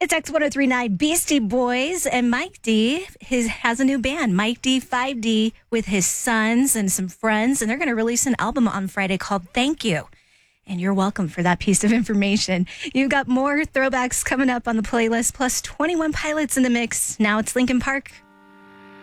It's X1039 Beastie Boys, and Mike D has a new band, Mike D 5D, with his sons and some friends, and they're going to release an album on Friday called Thank You. And you're welcome for that piece of information. You've got more throwbacks coming up on the playlist, plus 21 Pilots in the mix. Now it's Linkin Park.